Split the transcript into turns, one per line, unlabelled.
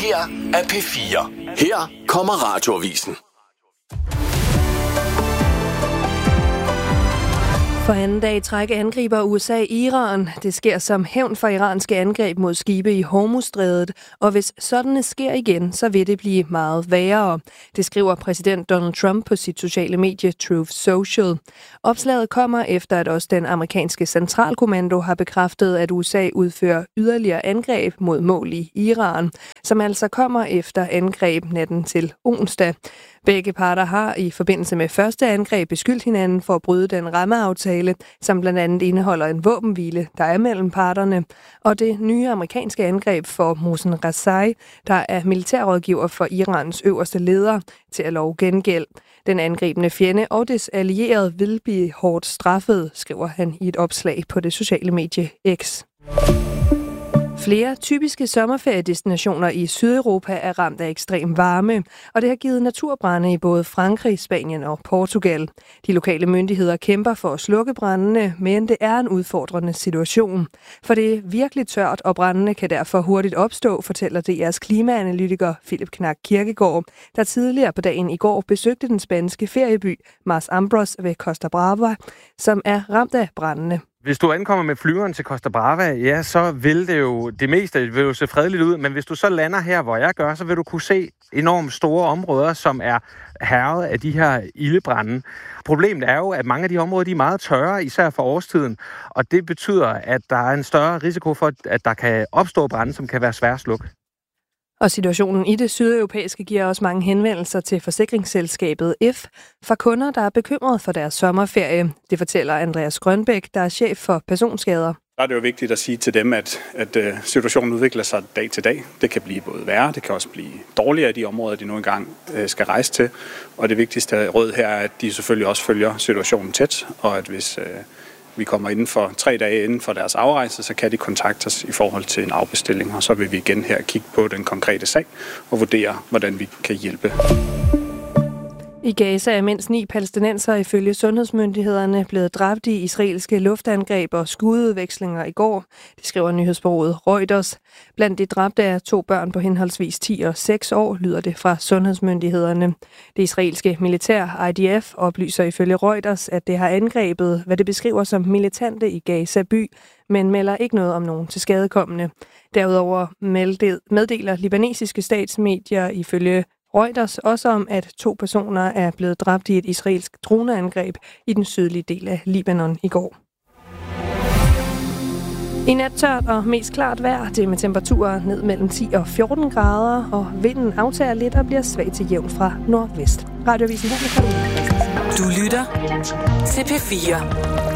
her er P4. Her kommer Radioavisen.
For anden dag i træk angriber USA Iran. Det sker som hævn for iranske angreb mod skibe i Hormuzstrædet, og hvis sådanne sker igen, så vil det blive meget værre. Det skriver præsident Donald Trump på sit sociale medie Truth Social. Opslaget kommer efter, at også den amerikanske centralkommando har bekræftet, at USA udfører yderligere angreb mod mål i Iran, som altså kommer efter angreb natten til onsdag. Begge parter har i forbindelse med første angreb beskyldt hinanden for at bryde den rammeaftale, som blandt andet indeholder en våbenhvile, der er mellem parterne, og det nye amerikanske angreb for Mohsen Rezaei, der er militærrådgiver for Irans øverste leder, til at love gengæld. Den angribende fjende og dets allierede vil blive hårdt straffet, skriver han i et opslag på det sociale medie X. Flere typiske sommerferiedestinationer i Sydeuropa er ramt af ekstrem varme, og det har givet naturbrande i både Frankrig, Spanien og Portugal. De lokale myndigheder kæmper for at slukke brændene, men det er en udfordrende situation. For det er virkelig tørt, og brændene kan derfor hurtigt opstå, fortæller DR's klimaanalytiker Philip Knack Kirkegaard, der tidligere på dagen i går besøgte den spanske ferieby Mas Ambros ved Costa Brava, som er ramt af brændene.
Hvis du ankommer med flyveren til Costa Brava, ja, så vil det meste vil jo se fredeligt ud, men hvis du så lander her, hvor jeg gør, så vil du kunne se enormt store områder, som er hærget af de her ildebrande. Problemet er jo, at mange af de områder, de er meget tørre, især for årstiden, og det betyder, at der er en større risiko for, at der kan opstå brande, som kan være svære at slukke.
Og situationen i det sydeuropæiske giver også mange henvendelser til forsikringsselskabet If fra kunder, der er bekymrede for deres sommerferie. Det fortæller Andreas Grønbæk, der er chef for personskader.
Der er det jo vigtigt at sige til dem, at situationen udvikler sig dag til dag. Det kan blive både værre, det kan også blive dårligere i de områder, de nu engang skal rejse til. Og det vigtigste råd her er, at de selvfølgelig også følger situationen tæt, og at hvis vi kommer inden for 3 dage inden for deres afrejse, så kan de kontakte os i forhold til en afbestilling, og så vil vi igen her kigge på den konkrete sag og vurdere, hvordan vi kan hjælpe.
I Gaza er mindst 9 palæstinensere ifølge sundhedsmyndighederne blevet dræbt i israelske luftangreb og skududvekslinger i går. Det skriver nyhedsbureauet Reuters. Blandt de dræbte er 2 børn på henholdsvis 10 og 6 år, lyder det fra sundhedsmyndighederne. Det israelske militær IDF oplyser ifølge Reuters, at det har angrebet, hvad det beskriver som militante i Gaza by, men melder ikke noget om nogen tilskadekommende. Derudover meddeler libanesiske statsmedier ifølge Reuters også om, at 2 personer er blevet dræbt i et israelsk droneangreb i den sydlige del af Libanon i går. I nat tørt og mest klart vejr, det med temperaturer ned mellem 10 og 14 grader, og vinden aftager lidt og bliver svag til jævn fra nordvest. Radioavisen her med Karoline Christensen.
Du lytter til P4.